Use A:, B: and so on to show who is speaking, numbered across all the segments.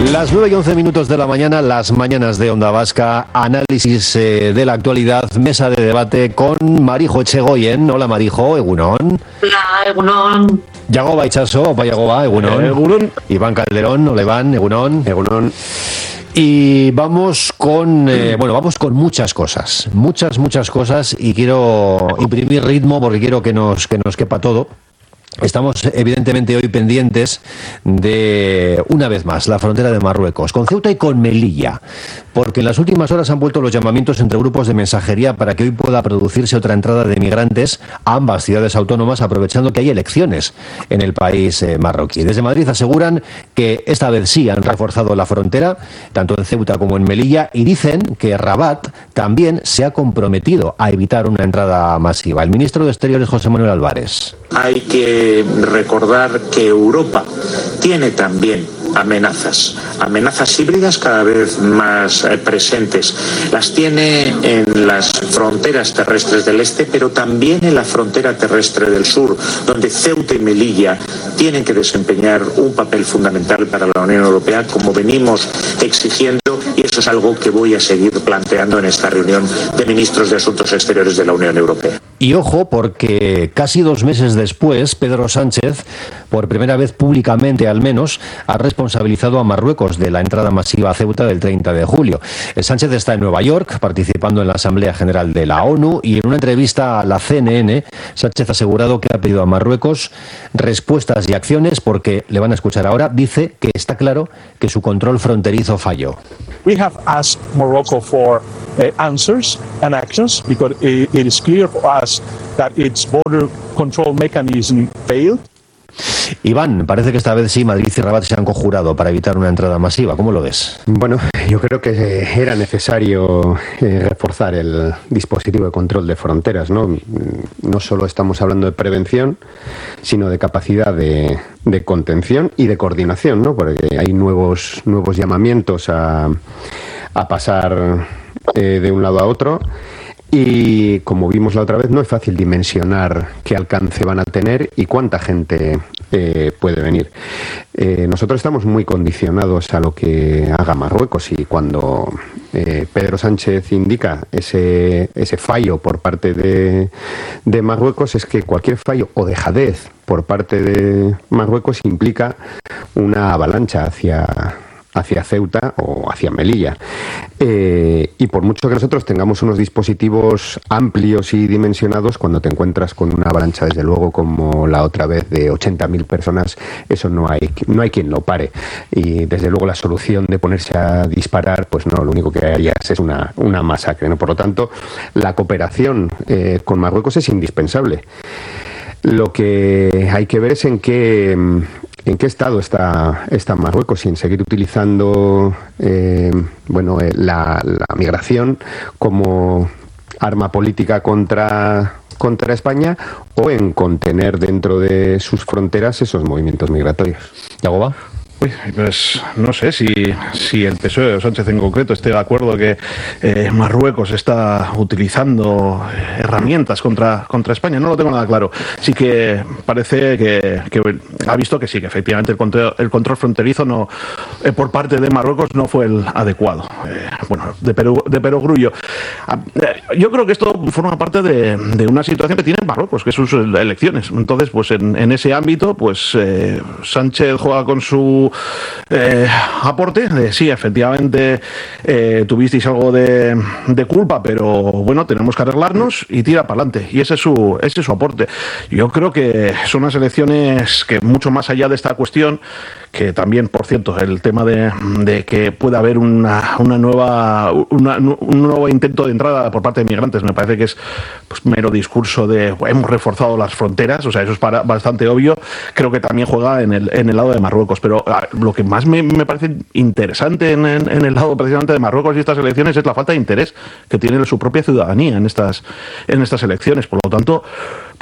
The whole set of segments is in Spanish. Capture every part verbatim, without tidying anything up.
A: Las nueve y once minutos de la mañana, las mañanas de Onda Vasca, análisis eh, de la actualidad, mesa de debate con Marijo Etxegoyen. Hola Marijo, egunon.
B: Hola, egunon.
A: Yagoba Itxaso, opa Yagoba, egunon.
C: Eh, egunon.
A: Iván Calderón, hola Iván, egunon.
C: Egunon.
A: Y vamos con, eh, bueno, vamos con muchas cosas, muchas, muchas cosas, y quiero imprimir ritmo porque quiero que nos, que nos quepa todo. Estamos evidentemente hoy pendientes de, una vez más, la frontera de Marruecos, con Ceuta y con Melilla, porque en las últimas horas han vuelto los llamamientos entre grupos de mensajería para que hoy pueda producirse otra entrada de migrantes a ambas ciudades autónomas, aprovechando que hay elecciones en el país eh, marroquí. Desde Madrid aseguran que esta vez sí han reforzado la frontera, tanto en Ceuta como en Melilla, y dicen que Rabat también se ha comprometido a evitar una entrada masiva. El ministro de Exteriores, José Manuel Álvarez.
D: Hay que recordar que Europa tiene también amenazas, amenazas híbridas cada vez más eh, presentes. Las tiene en las fronteras terrestres del este, pero también en la frontera terrestre del sur, donde Ceuta y Melilla tienen que desempeñar un papel fundamental para la Unión Europea, como venimos exigiendo, y eso es algo que voy a seguir planteando en esta reunión de ministros de Asuntos Exteriores de la Unión Europea.
A: Y ojo, porque casi dos meses después, Pedro Sánchez, por primera vez públicamente al menos, ha responsabilizado a Marruecos de la entrada masiva a Ceuta del treinta de julio. Sánchez está en Nueva York, participando en la Asamblea General de la ONU, y en una entrevista a la C N N, Sánchez ha asegurado que ha pedido a Marruecos respuestas y acciones porque, le van a escuchar ahora, dice que está claro que su control fronterizo falló.
E: We have asked Morocco for uh, answers and actions because it, it is clear for us that its border control mechanism failed.
A: Iván, parece que esta vez sí Madrid y Rabat se han conjurado para evitar una entrada masiva. ¿Cómo lo ves?
C: Bueno, yo creo que era necesario eh, reforzar el dispositivo de control de fronteras, ¿no? No solo estamos hablando de prevención, sino de capacidad de, de contención y de coordinación, ¿no? Porque hay nuevos, nuevos llamamientos a, a pasar eh, de un lado a otro. Y como vimos la otra vez, no es fácil dimensionar qué alcance van a tener y cuánta gente eh, puede venir. Eh, nosotros estamos muy condicionados a lo que haga Marruecos, y cuando eh, Pedro Sánchez indica ese, ese fallo por parte de, de Marruecos, es que cualquier fallo o dejadez por parte de Marruecos implica una avalancha hacia... hacia Ceuta o hacia Melilla. Eh, y por mucho que nosotros tengamos unos dispositivos amplios y dimensionados, cuando te encuentras con una avalancha, desde luego, como la otra vez, de ochenta mil personas, eso no hay, no hay quien lo pare. Y desde luego la solución de ponerse a disparar, pues no, lo único que harías es una, una masacre, ¿no? Por lo tanto, la cooperación eh, con Marruecos es indispensable. Lo que hay que ver es en qué, en qué estado está, está Marruecos, y en seguir utilizando eh, bueno, eh, la, la migración como arma política contra, contra España, o en contener dentro de sus fronteras esos movimientos migratorios.
A: ¿Yagoba?
C: Pues no sé si, si el P S O E o Sánchez en concreto esté de acuerdo que eh, Marruecos está utilizando herramientas contra, contra España. No lo tengo nada claro. Sí que parece que, que ha visto que sí, que efectivamente el control, el control fronterizo no, eh, por parte de Marruecos no fue el adecuado. Eh, bueno, de, Perú, de perogrullo. Eh, yo creo que esto forma parte de, de una situación que tiene Marruecos, que es sus elecciones. Entonces, pues en, en ese ámbito, pues eh, Sánchez juega con su Eh, aporte de sí, efectivamente eh, tuvisteis algo de, de culpa, pero bueno, tenemos que arreglarnos y tira para adelante, y ese es su ese es su aporte. Yo creo que son unas elecciones que, mucho más allá de esta cuestión, que también, por cierto, el tema de, de que pueda haber una, una nueva una, un nuevo intento de entrada por parte de migrantes, me parece que es pues mero discurso de hemos reforzado las fronteras, o sea, eso es para, bastante obvio. Creo que también juega en el, en el lado de Marruecos, pero lo que más me, me parece interesante en, en, en el lado precisamente de Marruecos y estas elecciones es la falta de interés que tiene su propia ciudadanía en estas, en estas elecciones. Por lo tanto,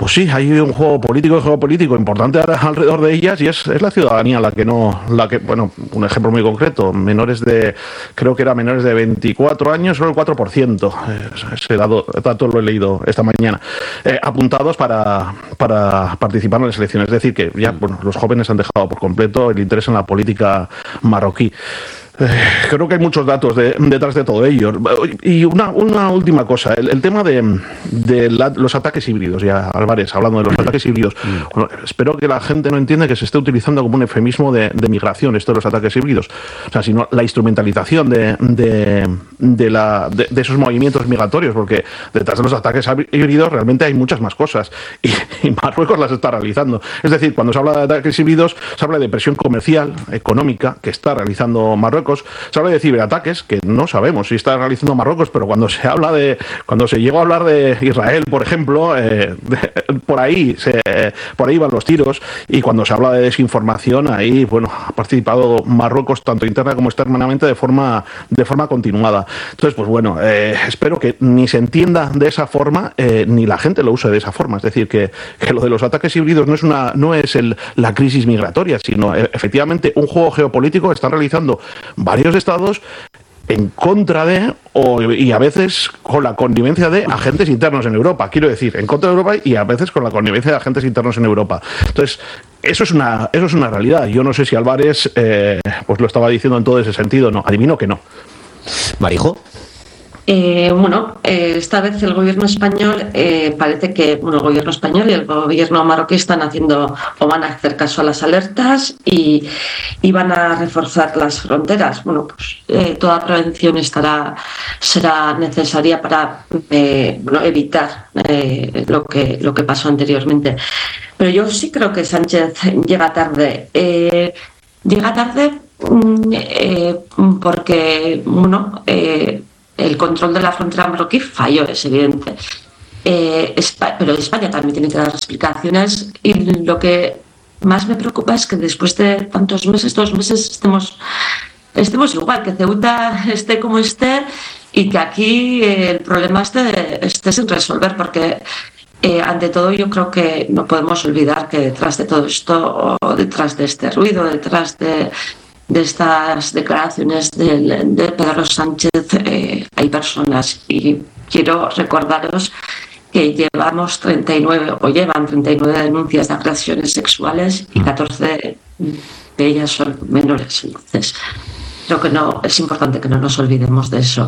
B: Pues sí, hay un juego político, un juego político importante alrededor de ellas y es, es la ciudadanía la que no, la que, bueno, un ejemplo muy concreto, menores de, creo que era menores de veinticuatro años, solo el cuatro por ciento, ese dato, dato lo he leído esta mañana, eh, apuntados para, para participar en las elecciones. Es decir, que ya, bueno, los jóvenes han dejado por completo el interés en la política marroquí. Eh, creo que hay muchos datos de, detrás de todo ello. Y una, una última cosa, el, el tema de, de la, los ataques híbridos, ya Álvarez, hablando de los ataques híbridos, bueno, espero que la gente no entienda que se esté utilizando como un eufemismo de, de migración esto de los ataques híbridos, o sea, sino la instrumentalización de, de, de, la, de, de esos movimientos migratorios, porque detrás de los ataques híbridos realmente hay muchas más cosas y, y Marruecos las está realizando. Es decir, cuando se habla de ataques híbridos, se habla de presión comercial, económica, que está realizando Marruecos. Se habla de ciberataques, que no sabemos si está realizando Marruecos, pero cuando se habla de, cuando se llegó a hablar de Israel, por ejemplo, eh, de, por ahí se, por ahí van los tiros, y cuando se habla de desinformación, ahí, bueno, ha participado Marruecos tanto interna como externamente de forma, de forma continuada. Entonces, pues bueno, eh, espero que ni se entienda de esa forma, eh, ni la gente lo use de esa forma. Es decir, que, que lo de los ataques híbridos no es una, no es el, la crisis migratoria, sino eh, efectivamente un juego geopolítico que están realizando varios estados en contra de, o, y a veces con la connivencia de agentes internos en Europa. Quiero decir, en contra de Europa y a veces con la connivencia de agentes internos en Europa. Entonces, eso es una, eso es una realidad. Yo no sé si Álvarez eh, pues lo estaba diciendo en todo ese sentido. No, adivino que no.
A: Marijo.
F: Eh, bueno, eh, esta vez el gobierno español eh, parece que bueno, el gobierno español y el gobierno marroquí están haciendo o van a hacer caso a las alertas y, y van a reforzar las fronteras. Bueno, pues eh, toda prevención estará será necesaria para eh, bueno, evitar eh, lo que lo que pasó anteriormente. Pero yo sí creo que Sánchez llega tarde. Eh, llega tarde eh, porque bueno. Eh, El control de la frontera marroquí falló, es evidente. Eh, España, pero España también tiene que dar explicaciones y lo que más me preocupa es que después de tantos meses, dos meses, estemos, estemos igual, que Ceuta esté como esté y que aquí eh, el problema esté, esté sin resolver, porque eh, ante todo yo creo que no podemos olvidar que detrás de todo esto, o detrás de este ruido, detrás de... de estas declaraciones de, de Pedro Sánchez eh, hay personas, y quiero recordaros que llevamos treinta y nueve o llevan treinta y nueve denuncias de agresiones sexuales y catorce de ellas son menores. Entonces creo que no es importante que no nos olvidemos de eso.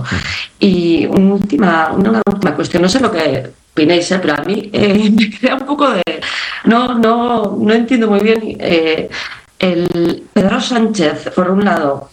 F: Y una última, una última cuestión, no sé lo que opinéis, ¿eh? Pero a mí eh, me crea un poco de no no no entiendo muy bien. eh, El Pedro Sánchez, por un lado,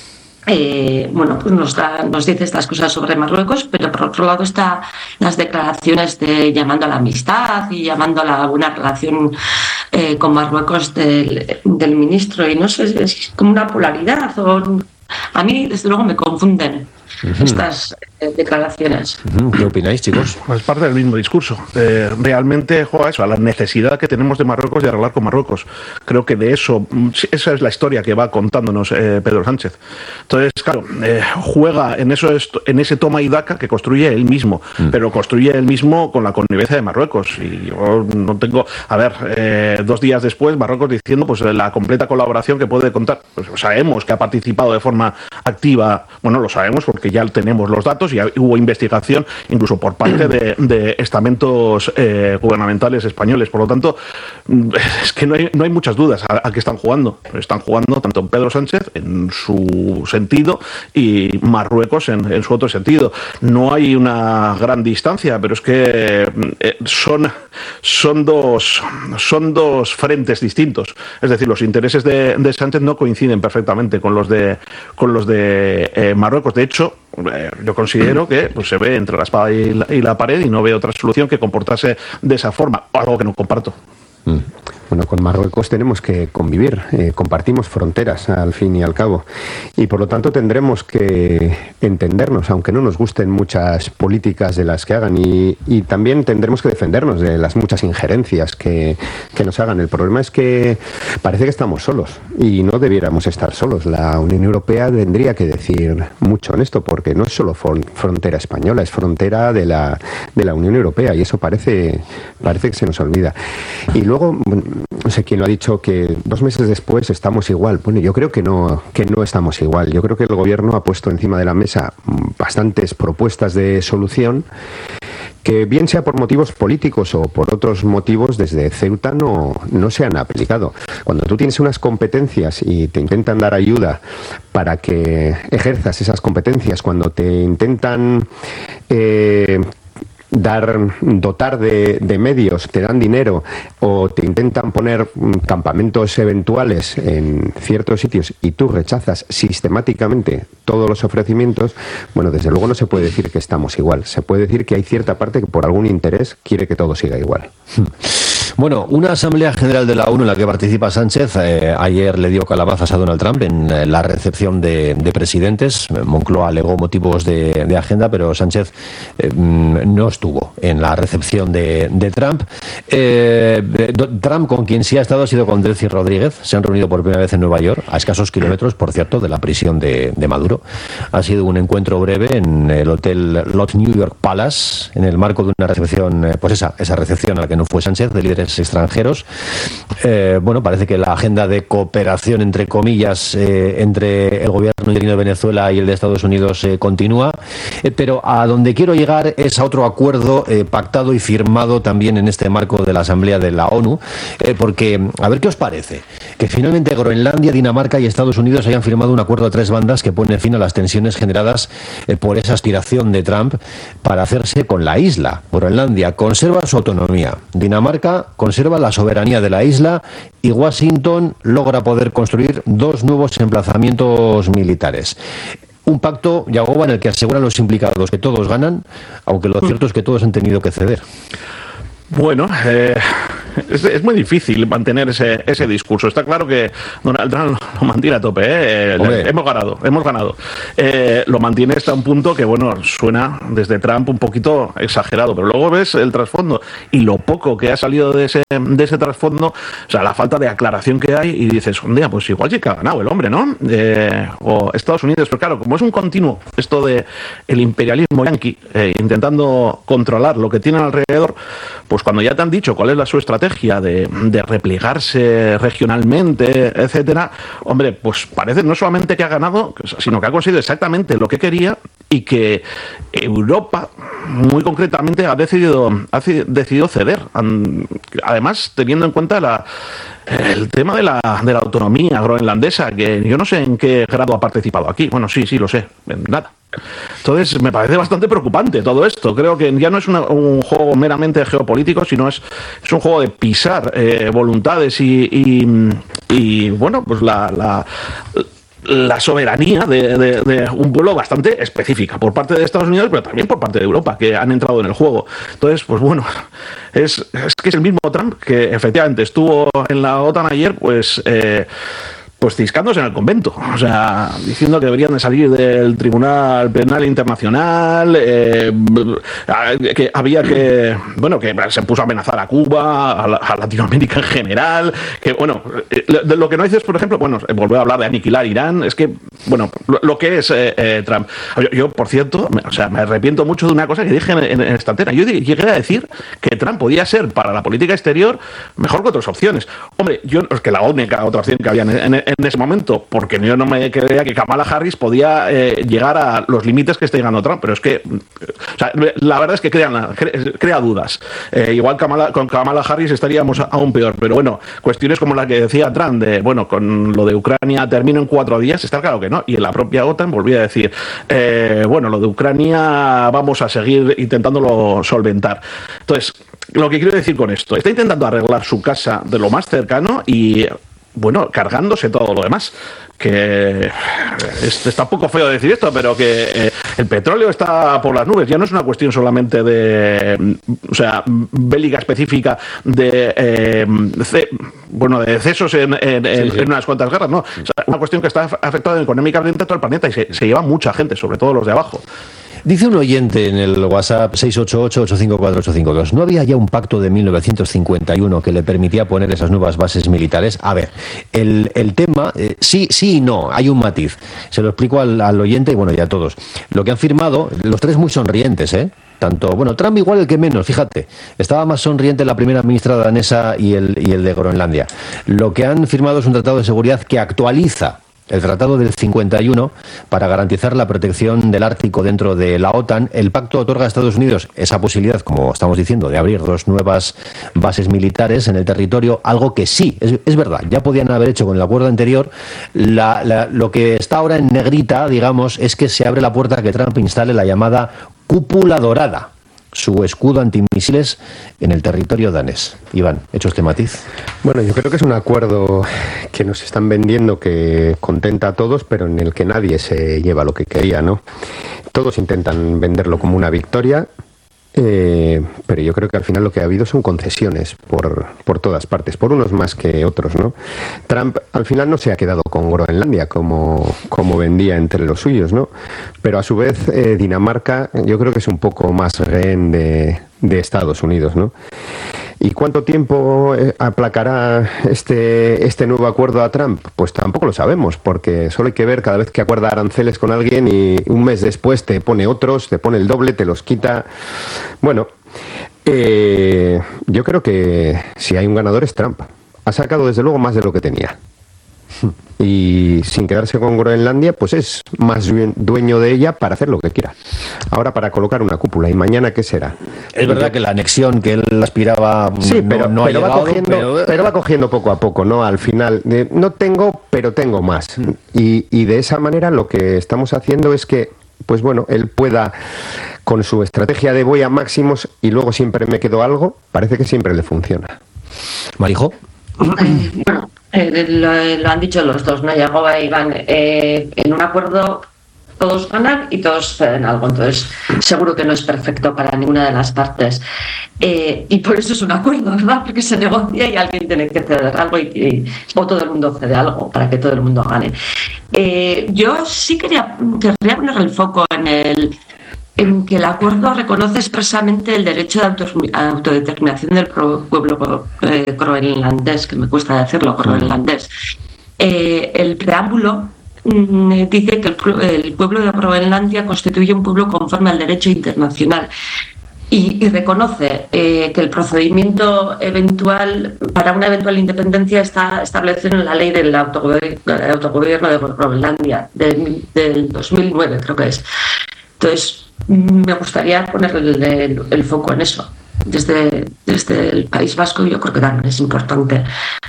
F: eh, bueno, pues nos da, nos dice estas cosas sobre Marruecos, pero por otro lado están las declaraciones de llamando a la amistad y llamando a la buena relación eh, con Marruecos del, del ministro, y no sé, es como una polaridad, o a mí desde luego me confunden uh-huh. estas eh, declaraciones.
A: Uh-huh. ¿Qué opináis, chicos?
B: Es parte del mismo discurso. Eh, realmente juega eso, a la necesidad que tenemos de Marruecos de arreglar con Marruecos. Creo que de eso, esa es la historia que va contándonos eh, Pedro Sánchez. Entonces, claro, eh, juega en eso, en ese toma y daca que construye él mismo, uh-huh. pero construye él mismo con la connivencia de Marruecos. Y yo no tengo, a ver, eh, dos días después, Marruecos diciendo pues la completa colaboración que puede contar. Pues sabemos que ha participado de forma activa, bueno, lo sabemos porque ya tenemos los datos y hubo investigación incluso por parte de, de estamentos eh, gubernamentales españoles. Por lo tanto, es que no hay, no hay muchas dudas a, a qué están jugando. Están jugando tanto Pedro Sánchez en su sentido y Marruecos en, en su otro sentido. No hay una gran distancia, pero es que eh, son, son, dos, son dos frentes distintos. Es decir, los intereses de, de Sánchez no coinciden perfectamente con los de con los de eh, Marruecos. De hecho, eh, yo considero que pues, se ve entre la espada y la, y la pared, y no veo otra solución que comportarse de esa forma, algo que no comparto.
A: Mm.
C: Bueno, con Marruecos tenemos que convivir, eh, compartimos fronteras al fin y al cabo, y por lo tanto tendremos que entendernos, aunque no nos gusten muchas políticas de las que hagan, y, y también tendremos que defendernos de las muchas injerencias que, que nos hagan. El problema es que parece que estamos solos, y no debiéramos estar solos. La Unión Europea tendría que decir mucho en esto, porque no es solo frontera española, es frontera de la, de la Unión Europea, y eso parece, parece que se nos olvida. Y luego, no sé quién lo ha dicho, que dos meses después estamos igual. Bueno, yo creo que no, que no estamos igual. Yo creo que el gobierno ha puesto encima de la mesa bastantes propuestas de solución que, bien sea por motivos políticos o por otros motivos, desde Ceuta no, no se han aplicado. Cuando tú tienes unas competencias y te intentan dar ayuda para que ejerzas esas competencias, cuando te intentan eh, dar, dotar de, de medios, te dan dinero o te intentan poner campamentos eventuales en ciertos sitios y tú rechazas sistemáticamente todos los ofrecimientos, bueno, desde luego no se puede decir que estamos igual. Se puede decir que hay cierta parte que por algún interés quiere que todo siga igual.
A: Bueno, una Asamblea General de la ONU en la que participa Sánchez eh, ayer le dio calabazas a Donald Trump en eh, la recepción de, de presidentes. Moncloa alegó motivos de, de agenda, pero Sánchez eh, no estuvo en la recepción de, de Trump. Eh, Trump, con quien sí ha estado, ha sido con Delcy Rodríguez. Se han reunido por primera vez en Nueva York, a escasos kilómetros, por cierto, de la prisión de, de Maduro. Ha sido un encuentro breve en el hotel Lot New York Palace, en el marco de una recepción, eh, pues esa, esa recepción a la que no fue Sánchez, de líderes extranjeros. Eh, bueno, parece que la agenda de cooperación, entre comillas, eh, entre el gobierno interino de Venezuela y el de Estados Unidos eh, continúa, eh, pero a donde quiero llegar es a otro acuerdo eh, pactado y firmado también en este marco de la Asamblea de la ONU, eh, porque, a ver qué os parece, que finalmente Groenlandia, Dinamarca y Estados Unidos hayan firmado un acuerdo a tres bandas que pone fin a las tensiones generadas eh, por esa aspiración de Trump para hacerse con la isla. Groenlandia conserva su autonomía, Dinamarca conserva la soberanía de la isla y Washington logra poder construir dos nuevos emplazamientos militares. Un pacto, Yagoba, en el que aseguran los implicados que todos ganan, aunque lo cierto es que todos han tenido que ceder.
B: Bueno, eh, es, es muy difícil mantener ese, ese discurso. Está claro que Donald Trump lo mantiene a tope, ¿eh? Le, hemos ganado, hemos ganado. Eh, lo mantiene hasta un punto que, bueno, suena desde Trump un poquito exagerado, pero luego ves el trasfondo y lo poco que ha salido de ese, de ese trasfondo, o sea, la falta de aclaración que hay, y dices, un día, pues igual sí que ha ganado el hombre, ¿no? Eh, o Estados Unidos, pero claro, como es un continuo esto de el imperialismo yanqui, eh, intentando controlar lo que tienen alrededor, pues cuando ya te han dicho cuál es la su estrategia de, de replegarse regionalmente, etcétera, hombre, pues parece no solamente que ha ganado, sino que ha conseguido exactamente lo que quería, y que Europa, muy concretamente, ha decidido, ha decidido ceder. Además, teniendo en cuenta la, el tema de la, de la autonomía groenlandesa, que yo no sé en qué grado ha participado aquí. Bueno, sí, sí, lo sé, en nada. Entonces me parece bastante preocupante todo esto. Creo que ya no es una, un juego meramente geopolítico, sino es, es un juego de pisar eh, voluntades y, y, y bueno, pues la, la, la soberanía de, de, de un pueblo bastante específica por parte de Estados Unidos, pero también por parte de Europa, que han entrado en el juego. Entonces, pues bueno, es, es que es el mismo Trump que efectivamente estuvo en la OTAN ayer, pues... Eh, pues ciscándose en el convento, o sea, diciendo que deberían de salir del Tribunal Penal Internacional, eh, que había que, bueno, que se puso a amenazar a Cuba, a, la, a Latinoamérica en general, que bueno, de lo que no dices, por ejemplo, bueno, volver a hablar de aniquilar Irán, es que, bueno, lo, lo que es eh, eh, Trump. Yo, yo, por cierto, me, o sea, me arrepiento mucho de una cosa que dije en, en, en esta antena. Yo llegué a decir que Trump podía ser para la política exterior mejor que otras opciones. Hombre, yo, es que la única otra opción que había en, en en ese momento, porque yo no me creía que Kamala Harris podía eh, llegar a los límites que está llegando Trump, pero es que, o sea, la verdad es que crea, crea dudas. Eh, igual Kamala, con Kamala Harris estaríamos aún peor, pero bueno, cuestiones como la que decía Trump, de, bueno, con lo de Ucrania termino en cuatro días, está claro que no, y en la propia OTAN volvía a decir, eh, bueno, lo de Ucrania vamos a seguir intentándolo solventar. Entonces, lo que quiero decir con esto, está intentando arreglar su casa de lo más cercano y... bueno, cargándose todo lo demás. que es, está un poco feo decir esto, pero que eh, el petróleo está por las nubes. Ya no es una cuestión solamente de, o sea, bélica específica de, eh, ce, bueno, de excesos en, en, sí, sí. en unas cuantas guerras, no. O sea, una cuestión que está afectada económicamente a todo el planeta y se, se lleva mucha gente, sobre todo los de abajo.
A: Dice un oyente en el WhatsApp seis ocho ocho, ocho cinco cuatro, ocho cinco dos, ¿no había ya un pacto de mil novecientos cincuenta y uno que le permitía poner esas nuevas bases militares? A ver, el, el tema, eh, sí, sí y no, hay un matiz. Se lo explico al, al oyente y bueno, ya a todos. Lo que han firmado, los tres muy sonrientes, ¿eh? Tanto, bueno, Trump igual el que menos, fíjate. Estaba más sonriente la primera ministra danesa y el, y el de Groenlandia. Lo que han firmado es un tratado de seguridad que actualiza el Tratado del cincuenta y uno para garantizar la protección del Ártico dentro de la OTAN. El pacto otorga a Estados Unidos esa posibilidad, como estamos diciendo, de abrir dos nuevas bases militares en el territorio, algo que sí, es, es verdad, ya podían haber hecho con el acuerdo anterior. La, la, lo que está ahora en negrita, digamos, es que se abre la puerta a que Trump instale la llamada cúpula dorada, su escudo antimisiles en el territorio danés. Iván, ¿hecho este matiz?
C: Bueno, yo creo que es un acuerdo que nos están vendiendo que contenta a todos, pero en el que nadie se lleva lo que quería, ¿no? Todos intentan venderlo como una victoria, eh, pero yo creo que al final lo que ha habido son concesiones por, por todas partes, por unos más que otros, ¿no? Trump al final no se ha quedado con Groenlandia como, como vendía entre los suyos, ¿no? Pero a su vez eh, Dinamarca yo creo que es un poco más rehén de, de Estados Unidos, ¿no? ¿Y cuánto tiempo aplacará este, este nuevo acuerdo a Trump? Pues tampoco lo sabemos, porque solo hay que ver cada vez que acuerda aranceles con alguien y un mes después te pone otros, te pone el doble, te los quita. Bueno, eh, yo creo que si hay un ganador es Trump. Ha sacado desde luego más de lo que tenía. Y sin quedarse con Groenlandia, pues es más dueño de ella para hacer lo que quiera. Ahora para colocar una cúpula. ¿Y mañana qué será?
A: Es verdad que la anexión que él aspiraba
C: sí, pero,
A: no, no
C: pero,
A: ha llegado,
C: va cogiendo, pero... pero va cogiendo poco a poco, ¿no? Al final, de, no tengo, pero tengo más. Y, y de esa manera lo que estamos haciendo es que, pues bueno, él pueda, con su estrategia de voy a máximos y luego siempre me quedo algo, parece que siempre le funciona.
A: Marijo.
F: Eh, bueno, eh, lo, lo han dicho los dos, ¿no? Yagoba y Iván. Eh, en un acuerdo todos ganan y todos ceden algo, entonces seguro que no es perfecto para ninguna de las partes. Eh, y por eso es un acuerdo, ¿verdad? Porque se negocia y alguien tiene que ceder algo y, y, o todo el mundo cede algo para que todo el mundo gane. Eh, yo sí quería, querría poner el foco en el en que el acuerdo reconoce expresamente el derecho de auto, autodeterminación del pueblo eh, groenlandés, que me cuesta decirlo, groenlandés. Eh, el preámbulo mm, dice que el, el pueblo de Groenlandia constituye un pueblo conforme al derecho internacional y, y reconoce eh, que el procedimiento eventual para una eventual independencia está establecido en la ley del autogobierno, del autogobierno de Groenlandia del, del dos mil nueve, creo que es. Entonces, me gustaría poner el, el, el foco en eso. Desde, desde el País Vasco yo creo que también es importante.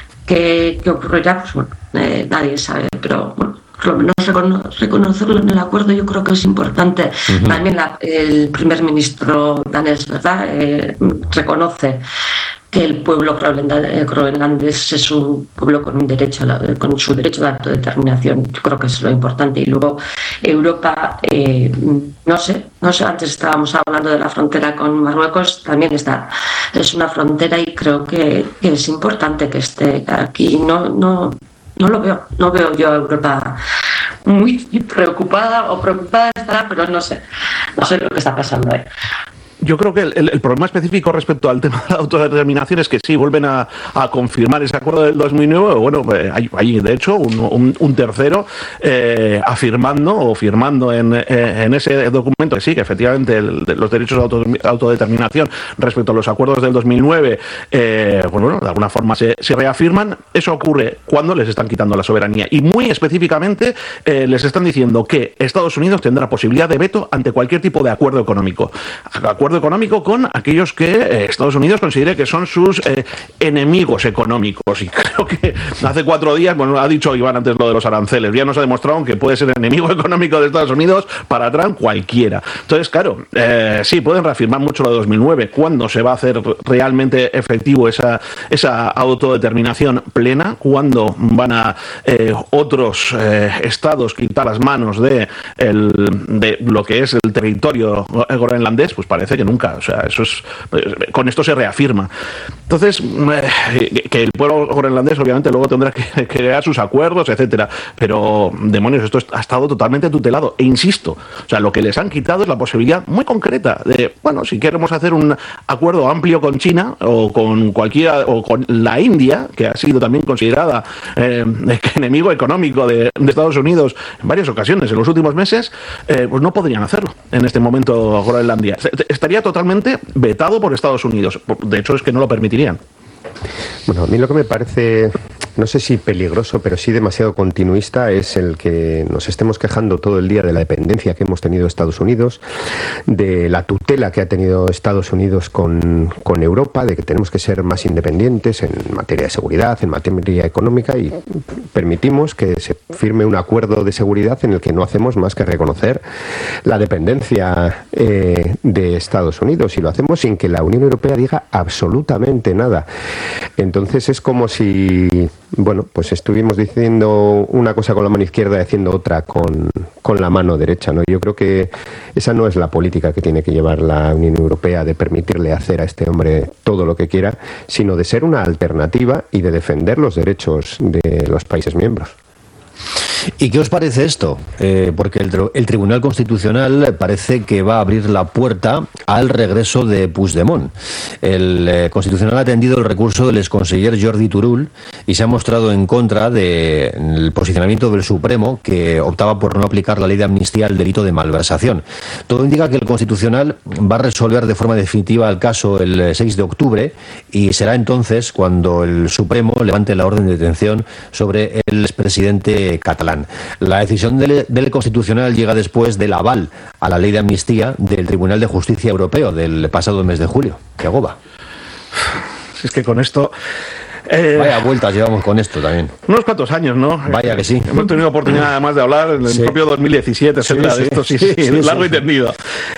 F: ¿Qué, qué ocurrirá? Pues bueno, eh, nadie sabe, pero bueno, por lo menos recono reconocerlo en el acuerdo yo creo que es importante. Uh-huh. También la, el primer ministro danés, ¿verdad? Eh, reconoce que el pueblo groenlandés es un pueblo con un derecho, a la, con su derecho de autodeterminación. Yo creo que es lo importante. Y luego Europa, eh, no sé, no sé. Antes estábamos hablando de la frontera con Marruecos, también está, es una frontera y creo que, que es importante que esté aquí. No, no, no lo veo, no veo yo a Europa muy preocupada o preocupada estará, pero no sé, no sé lo que está pasando ahí.
B: Yo creo que el, el, el problema específico respecto al tema de la autodeterminación es que sí, vuelven a, a confirmar ese acuerdo del dos mil nueve. Bueno, eh, hay, hay de hecho un, un, un tercero eh, afirmando o firmando en, eh, en ese documento que sí, que efectivamente el, de los derechos de auto, autodeterminación respecto a los acuerdos del dos mil nueve, eh, bueno, de alguna forma se, se reafirman. Eso ocurre cuando les están quitando la soberanía. Y muy específicamente eh, les están diciendo que Estados Unidos tendrá posibilidad de veto ante cualquier tipo de acuerdo económico. Acuerdo acuerdo económico con aquellos que eh, Estados Unidos considere que son sus eh, enemigos económicos. Y creo que hace cuatro días, bueno, ha dicho Iván antes lo de los aranceles, ya nos ha demostrado que puede ser enemigo económico de Estados Unidos para Trump cualquiera. Entonces, claro, eh, sí, pueden reafirmar mucho lo de dos mil nueve. ¿Cuándo se va a hacer realmente efectivo esa, esa autodeterminación plena? ¿Cuándo van a eh, otros eh, estados quitar las manos de, el, de lo que es el territorio groenlandés? Pues parece que nunca. O sea, eso es, con esto se reafirma. Entonces, eh, que el pueblo groenlandés obviamente luego tendrá que, que crear sus acuerdos, etcétera. Pero, demonios, esto ha estado totalmente tutelado. E insisto, o sea, lo que les han quitado es la posibilidad muy concreta de, bueno, si queremos hacer un acuerdo amplio con China o con cualquiera, o con la India, que ha sido también considerada eh, enemigo económico de, de Estados Unidos en varias ocasiones en los últimos meses, eh, pues no podrían hacerlo en este momento Groenlandia. Estaría totalmente vetado por Estados Unidos. De hecho, es que no lo permitirían.
C: Bueno, a mí lo que me parece, no sé si peligroso, pero sí demasiado continuista, es el que nos estemos quejando todo el día de la dependencia que hemos tenido Estados Unidos, de la tutela que ha tenido Estados Unidos con, con Europa, de que tenemos que ser más independientes en materia de seguridad, en materia económica, y permitimos que se firme un acuerdo de seguridad en el que no hacemos más que reconocer la dependencia eh, de Estados Unidos, y lo hacemos sin que la Unión Europea diga absolutamente nada. Entonces es como si, bueno, pues estuvimos diciendo una cosa con la mano izquierda y haciendo otra con, con la mano derecha, ¿no? Yo creo que esa no es la política que tiene que llevar la Unión Europea, de permitirle hacer a este hombre todo lo que quiera, sino de ser una alternativa y de defender los derechos de los países miembros.
A: ¿Y qué os parece esto? Eh, porque el, el Tribunal Constitucional parece que va a abrir la puerta al regreso de Puigdemont. El eh, Constitucional ha atendido el recurso del exconseller Jordi Turull y se ha mostrado en contra del posicionamiento del Supremo, que optaba por no aplicar la ley de amnistía al delito de malversación. Todo indica que el Constitucional va a resolver de forma definitiva el caso el seis de octubre, y será entonces cuando el Supremo levante la orden de detención sobre el expresidente catalán. La decisión del, del Constitucional llega después del aval a la ley de amnistía del Tribunal de Justicia Europeo del pasado mes de julio. ¡Qué agoba!
B: Si es que con esto... Eh,
A: Vaya vueltas llevamos con esto también.
B: Unos cuantos años, ¿no?
A: Vaya que sí.
B: Hemos tenido oportunidad además de hablar en el
A: sí. propio
B: dos mil diecisiete, etcétera, sí, sí. de esto, sí, sí, sí, sí largo sí. y tendido.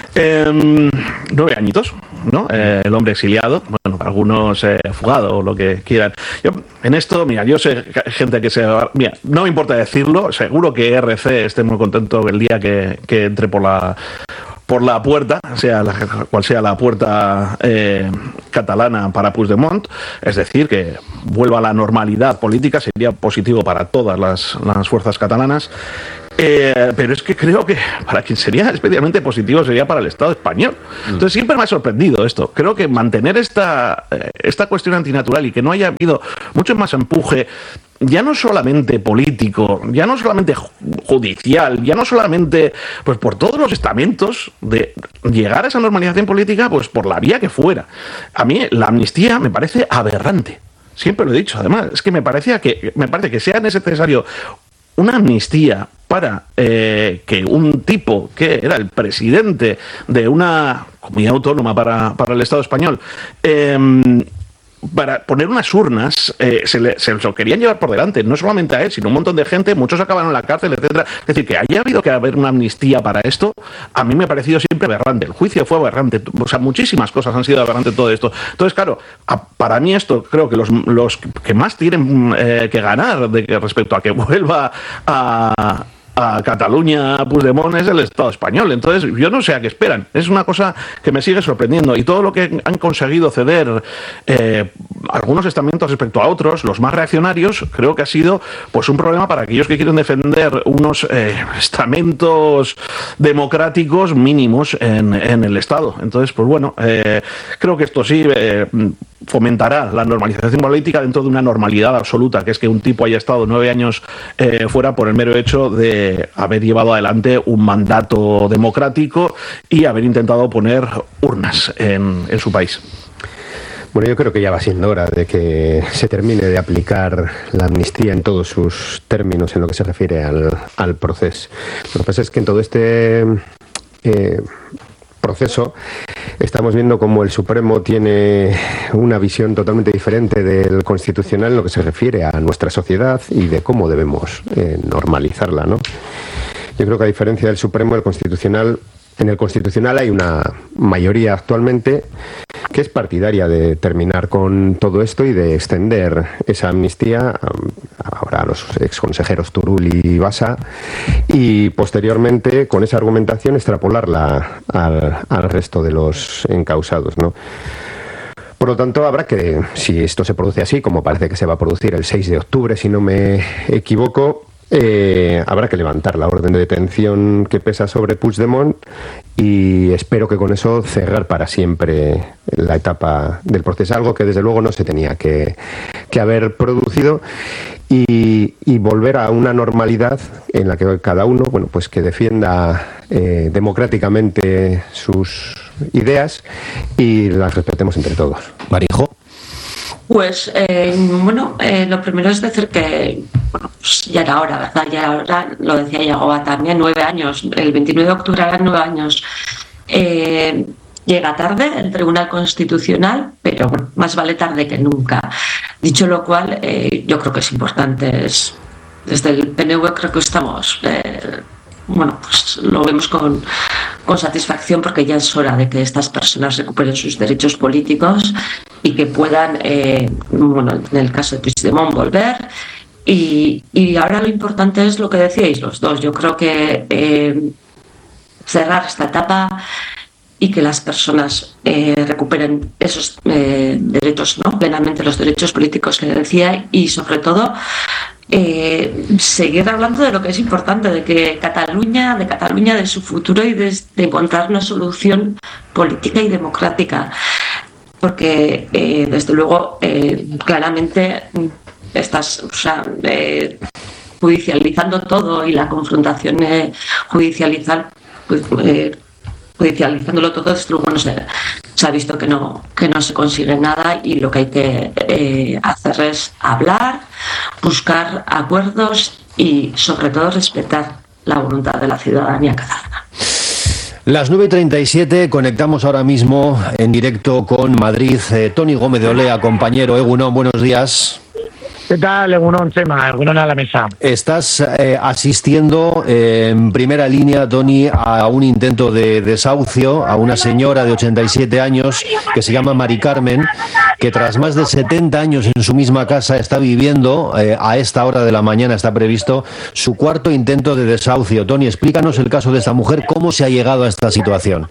B: Eh, nueve añitos, ¿no? Eh, el hombre exiliado, bueno, algunos eh, fugado o lo que quieran. Yo, en esto, mira, yo sé gente que se... Mira, no me importa decirlo, seguro que R C esté muy contento el día que, que entre por la... por la puerta, sea la, cual sea la puerta eh, catalana para Puigdemont, es decir, que vuelva a la normalidad política, sería positivo para todas las, las fuerzas catalanas. Eh, pero es que creo que para quien sería especialmente positivo sería para el Estado español. Entonces siempre me ha sorprendido esto. Creo que mantener esta, esta cuestión antinatural y que no haya habido mucho más empuje, ya no solamente político, ya no solamente judicial, ya no solamente pues por todos los estamentos, de llegar a esa normalización política pues por la vía que fuera. A mí la amnistía me parece aberrante. Siempre lo he dicho, además, es que me parecía que me parece que sea necesario una amnistía para eh, que un tipo que era el presidente de una comunidad autónoma para, para el Estado español, eh, para poner unas urnas, eh, se, le, se lo querían llevar por delante, no solamente a él, sino un montón de gente, muchos acabaron en la cárcel, etcétera. Es decir, que haya habido que haber una amnistía para esto, a mí me ha parecido siempre aberrante. El juicio fue aberrante, o sea, muchísimas cosas han sido aberrantes todo esto. Entonces, claro, a, para mí esto, creo que los, los que más tienen eh, que ganar de que, respecto a que vuelva a... a Cataluña, a Puigdemont, es el Estado español. Entonces, yo no sé a qué esperan. Es una cosa que me sigue sorprendiendo. Y todo lo que han conseguido ceder eh, algunos estamentos respecto a otros, los más reaccionarios, creo que ha sido pues un problema para aquellos que quieren defender unos eh, estamentos democráticos mínimos en, en el Estado. Entonces, pues bueno, eh, creo que esto sí eh, fomentará la normalización política dentro de una normalidad absoluta, que es que un tipo haya estado nueve años eh, fuera por el mero hecho de haber llevado adelante un mandato democrático y haber intentado poner urnas en, en su país.
C: Bueno, yo creo que ya va siendo hora de que se termine de aplicar la amnistía en todos sus términos en lo que se refiere al, al proceso. Lo que pasa es que en todo este eh, proceso estamos viendo cómo el Supremo tiene una visión totalmente diferente del Constitucional en lo que se refiere a nuestra sociedad y de cómo debemos eh, normalizarla, ¿no? Yo creo que a diferencia del Supremo, el Constitucional, en el Constitucional hay una mayoría actualmente que es partidaria de terminar con todo esto y de extender esa amnistía ahora a los exconsejeros Turull y Basa y posteriormente con esa argumentación extrapolarla al, al resto de los encausados, ¿no? Por lo tanto, habrá que, si esto se produce así, como parece que se va a producir el seis de octubre, si no me equivoco, Eh, habrá que levantar la orden de detención que pesa sobre Puigdemont y espero que con eso cerrar para siempre la etapa del proceso, algo que desde luego no se tenía que, que haber producido y, y volver a una normalidad en la que cada uno, bueno, pues que defienda eh, democráticamente sus ideas y las respetemos entre todos.
A: Marijo.
F: Pues eh, bueno, eh, lo primero es decir que bueno, pues ya era hora, ¿verdad? Ya era hora, lo decía Yagoba también, nueve años, el veintinueve de octubre eran nueve años. Eh, llega tarde el Tribunal Constitucional, pero bueno, más vale tarde que nunca. Dicho lo cual, eh, yo creo que es importante, es, desde el P N V creo que estamos... Eh, bueno, pues lo vemos con, con satisfacción porque ya es hora de que estas personas recuperen sus derechos políticos y que puedan, eh, bueno, en el caso de Puigdemont, volver. Y, y ahora lo importante es lo que decíais los dos. Yo creo que eh, cerrar esta etapa y que las personas eh, recuperen esos eh, derechos, ¿no? Plenamente los derechos políticos que decía y sobre todo Eh, seguir hablando de lo que es importante, de que Cataluña, de Cataluña, de su futuro y de, de encontrar una solución política y democrática, porque eh, desde luego eh, claramente estás, o sea, eh, judicializando todo y la confrontación eh, judicializar, pues, eh, judicializándolo todo, desde luego no se, se ha visto que no, que no se consigue nada y lo que hay que eh, hacer es hablar, buscar acuerdos y sobre todo respetar la voluntad de la ciudadanía catalana.
A: Las nueve y treinta y siete, conectamos ahora mismo en directo con Madrid. Eh, Toni Gómez de Olea, compañero. Egunon, buenos días.
G: ¿Qué tal, Egunon, Chema? Egunon a la mesa.
A: Estás eh, asistiendo eh, en primera línea, Toni, a un intento de desahucio a una señora de ochenta y siete años que se llama Mari Carmen, que tras más de setenta años en su misma casa está viviendo, eh, a esta hora de la mañana está previsto, su cuarto intento de desahucio. Toni, explícanos el caso de esta mujer, cómo se ha llegado a esta situación.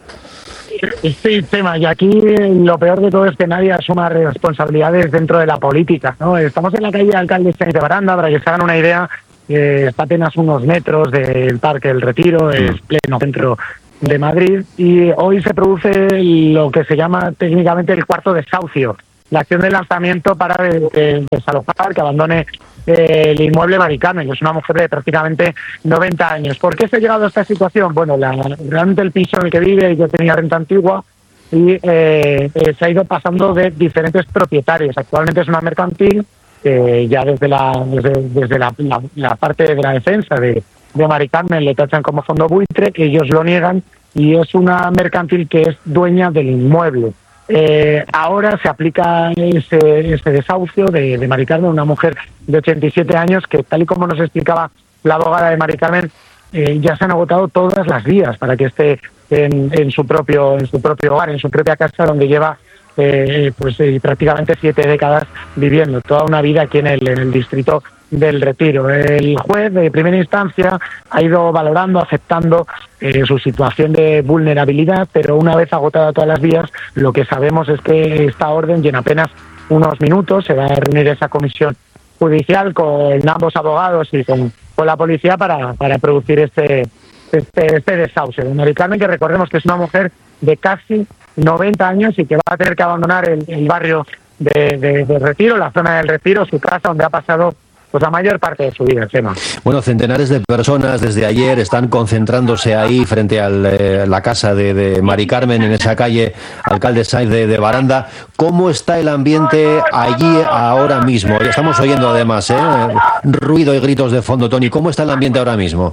G: Sí, tema, y aquí lo peor de todo es que nadie asuma responsabilidades dentro de la política, ¿no? Estamos en la calle Alcalde Sáenz de Baranda, para que se hagan una idea, eh, está apenas unos metros del Parque del Retiro, es pleno centro de Madrid, y hoy se produce lo que se llama técnicamente el cuarto desahucio, la acción de lanzamiento para de, de, desalojar, que abandone eh, el inmueble Mari Carmen, que es una mujer de prácticamente noventa años. ¿Por qué se ha llegado a esta situación? Bueno, la, realmente el piso en el que vive, yo tenía renta antigua, y eh, eh, se ha ido pasando de diferentes propietarios. Actualmente es una mercantil, eh, ya desde la desde, desde la, la, la parte de la defensa de, de Mari Carmen le tachan como fondo buitre, ellos lo niegan, y es una mercantil que es dueña del inmueble. Eh, ahora se aplica ese, ese desahucio de, de Mari Carmen, una mujer de ochenta y siete años que, tal y como nos explicaba la abogada de Mari Carmen, eh, ya se han agotado todas las vías para que esté en, en su propio en su propio hogar, en su propia casa, donde lleva eh, pues eh, prácticamente siete décadas viviendo, toda una vida aquí en el, en el distrito del Retiro. El juez de primera instancia ha ido valorando, aceptando eh, su situación de vulnerabilidad, pero una vez agotada todas las vías, lo que sabemos es que esta orden, y en apenas unos minutos se va a reunir esa comisión judicial con ambos abogados y con, con la policía para, para producir este, este, este desahucio de Mari Carmen, que recordemos que es una mujer de casi noventa años y que va a tener que abandonar el, el barrio de, de, de Retiro, la zona del Retiro, su casa donde ha pasado pues la mayor parte de su vida, Chema.
A: Bueno, centenares de personas desde ayer están concentrándose ahí frente a eh, la casa de, de Mari Carmen, en esa calle Alcalde Sáenz de, de Baranda. ¿Cómo está el ambiente allí ahora mismo? Ya estamos oyendo además, ¿eh? ruido y gritos de fondo, Tony. ¿Cómo está el ambiente ahora mismo?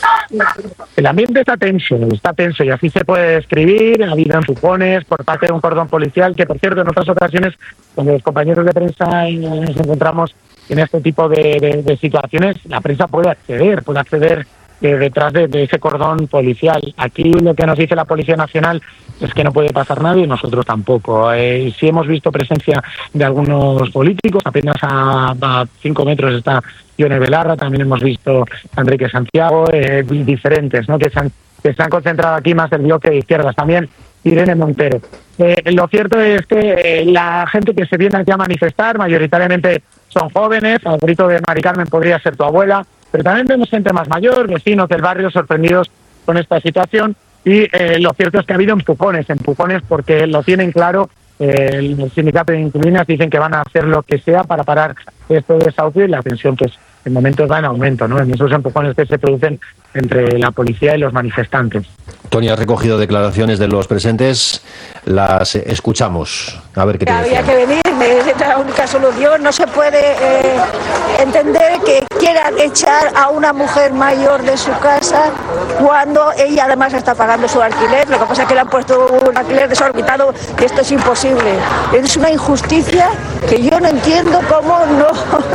G: El ambiente está tenso, está tenso y así se puede describir. Ha habido empujones por parte de un cordón policial que, por cierto, en otras ocasiones, cuando los compañeros de prensa nos encontramos en este tipo de, de, de situaciones, la prensa puede acceder, puede acceder eh, detrás de, de ese cordón policial. Aquí lo que nos dice la Policía Nacional es que no puede pasar nadie y nosotros tampoco. Eh, sí hemos visto presencia de algunos políticos, apenas a, a cinco metros está Ione Belarra, también hemos visto a Enrique Santiago, eh, diferentes, ¿no? que se han, que se han concentrado aquí más del bloque de izquierdas, también Irene Montero. Eh, lo cierto es que eh, la gente que se viene aquí a manifestar mayoritariamente son jóvenes, al grito de Mari Carmen podría ser tu abuela, pero también vemos gente más mayor, vecinos del barrio sorprendidos con esta situación y eh, lo cierto es que ha habido empujones, empujones porque lo tienen claro. Eh, el sindicato de inquilinas dicen que van a hacer lo que sea para parar este desahucio y la tensión pues en momentos va en aumento, ¿no? En esos empujones que se producen entre la policía y los manifestantes.
A: Tony, ha recogido declaraciones de los presentes, las escuchamos. A ver qué te
H: Había
A: decían.
H: que venir, es la única solución. No se puede eh, entender que quieran echar a una mujer mayor de su casa cuando ella además está pagando su alquiler. Lo que pasa es que le han puesto un alquiler desorbitado y esto es imposible. Es una injusticia que yo no entiendo cómo no,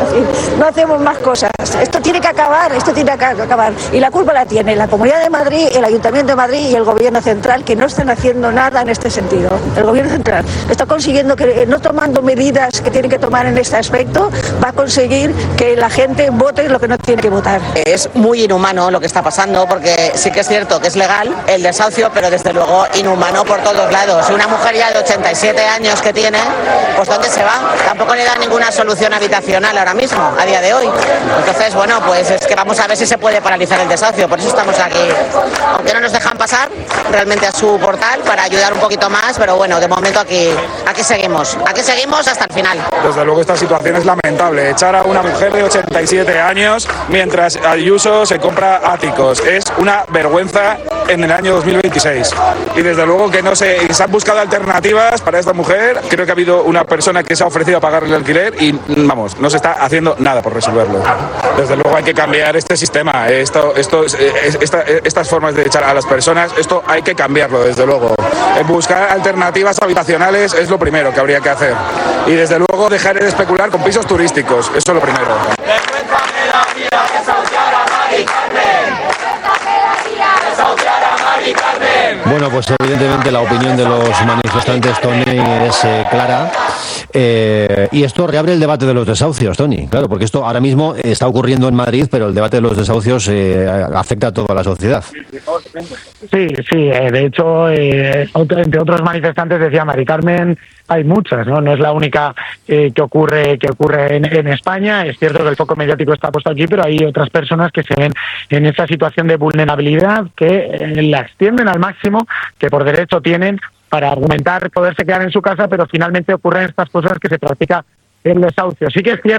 H: no hacemos más cosas. Esto tiene que acabar, esto tiene que acabar. Y la culpa la tiene la Comunidad de Madrid, el Ayuntamiento de Madrid y el Gobierno Central, que no están haciendo nada en este sentido. El Gobierno Central está consiguiendo que, no tomando medidas que tiene que tomar en este aspecto, va a conseguir que la gente vote lo que no tiene que votar.
I: Es muy inhumano lo que está pasando, porque sí que es cierto que es legal el desahucio, pero desde luego inhumano por todos lados. Una mujer ya de ochenta y siete años que tiene, pues ¿dónde se va? Tampoco le da ninguna solución habitacional ahora mismo, a día de hoy. Entonces, bueno, pues es que vamos a ver si se puede paralizar el desahucio, por eso estamos aquí. Aunque no nos dejan pasar realmente a su portal para ayudar un poquito más, pero bueno, de momento aquí, aquí seguimos, aquí seguimos hasta el final.
J: Desde luego esta situación es lamentable, echar a una mujer de ochenta y siete años mientras Ayuso se compra áticos, es una vergüenza en el año dos mil veintiséis. Y desde luego que no se, se han buscado alternativas para esta mujer. Creo que ha habido una persona que se ha ofrecido a pagarle el alquiler y vamos, no se está haciendo nada por resolverlo. Desde luego hay que cambiar este sistema, esto, esto, esta, estas formas de echar a las personas, esto hay que cambiarlo desde luego. Buscar alternativas habitacionales es lo primero que habría que hacer. Y desde luego dejar de especular con pisos turísticos, eso es lo primero.
A: Bueno, pues evidentemente la opinión de los manifestantes, Tony, es eh, clara. Eh, y esto reabre el debate de los desahucios, Tony. Claro, porque esto ahora mismo está ocurriendo en Madrid, pero el debate de los desahucios eh, afecta a toda la sociedad.
G: Sí, sí. Eh, de hecho, eh, entre otros manifestantes decía Mari Carmen, hay muchas, ¿no? No es la única eh, que ocurre que ocurre en, en España. Es cierto que el foco mediático está puesto aquí, pero hay otras personas que se ven en esa situación de vulnerabilidad que eh, la extienden al máximo, que por derecho tienen para argumentar poderse quedar en su casa, pero finalmente ocurren estas cosas que se practica el desahucio. Sí que es cierto